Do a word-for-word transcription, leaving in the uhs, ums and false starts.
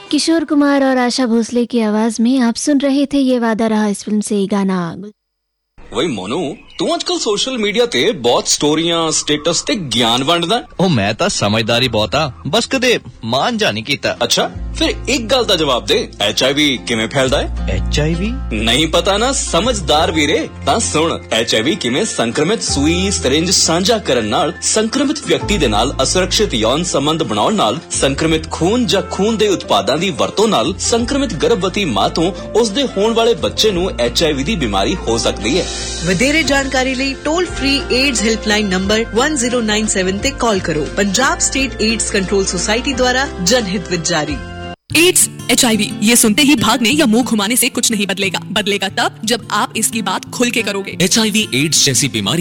किशोर कुमार और आशा भोसले की आवाज में आप सुन रहे थे ये वादा रहा इस फिल्म से गाना। वही मोनू तू आजकल सोशल मीडिया ते बहुत स्टोरियां स्टेटस ते ज्ञान वंडदा। ओ मैं तां समझदारी बहुत आ, बस कदे मान जा नहीं कीता। अच्छा फिर एक गल दा जवाब दे, एच आई वी किवें फैलदा है? एच आई वी नहीं पता ना, समझदार वीरे तां सुन, एच आई वी किवें संक्रमित सूई सिरिंज साझा करन नाल संक्रमित व्यक्ति दे नाल असुरक्षित यौन संबंध बनाउण नाल, संक्रमित खून ਜਾਂ खून ਦੇ ਉਤਪਾਦਾਂ ਦੀ ਵਰਤੋਂ ਨਾਲ ਸੰਕਰਮਿਤ ਗਰਭਵਤੀ ਮਾਂ ਤੋਂ ਉਸ ਦੇ ਹੋਣ ਵਾਲੇ ਬੱਚੇ ਨੂੰ ਐਚ ਆਈ ਵੀ ਦੀ ਬਿਮਾਰੀ ਹੋ ਸਕਦੀ ਹੈ। ਵਧੇਰੇ ਜਾਣਕਾਰੀ ਲਈ toll free AIDS helpline number one zero nine seven ਤੇ ਕਾਲ ਕਰੋ। Punjab state AIDS control society द्वारा जनहित में जारी। एड्स, एच आई वी, ये सुनते ही भागने या मुंह घुमाने से कुछ नहीं बदलेगा। बदलेगा तब जब आप इसकी बात खुल के करोगे। एच आई वी एड्स जैसी बीमारी